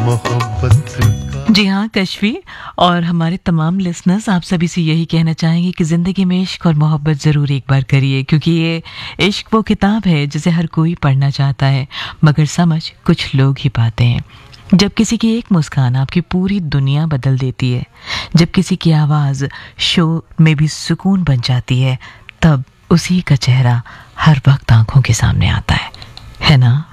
मोहब्बत का। जी हाँ कश्वी और हमारे तमाम लिसनर्स, आप सभी से यही कहना चाहेंगे कि ज़िंदगी में इश्क और मोहब्बत ज़रूर एक बार करिए, क्योंकि ये इश्क वो किताब है जिसे हर कोई पढ़ना चाहता है, मगर समझ कुछ लोग ही पाते हैं। जब किसी की एक मुस्कान आपकी पूरी दुनिया बदल देती है, जब किसी की आवाज़ शोर में भी सुकून बन जाती है, तब उसी का चेहरा हर वक्त आंखों के सामने आता है ना?